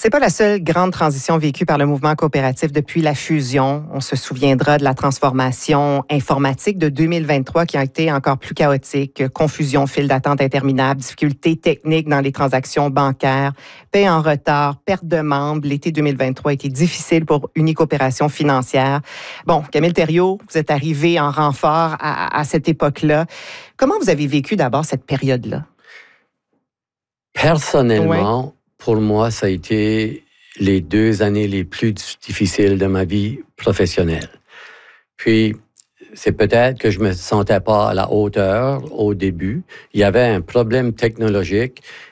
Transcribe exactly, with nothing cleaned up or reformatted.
C'est pas la seule grande transition vécue par le mouvement coopératif depuis la fusion. On se souviendra de la transformation informatique de deux mille vingt-trois qui a été encore plus chaotique. Confusion, file d'attente interminable, difficultés techniques dans les transactions bancaires, paie en retard, perte de membres. L'été deux mille vingt-trois a été difficile pour Unicoopération financière. Bon, Camille Thériault, vous êtes arrivé en renfort à, à cette époque-là. Comment vous avez vécu d'abord cette période-là? Personnellement, Ouais. Pour moi, ça a été les deux années les plus difficiles de ma vie professionnelle. Puis, c'est peut-être que je me sentais pas à la hauteur au début. Il y avait un problème technologique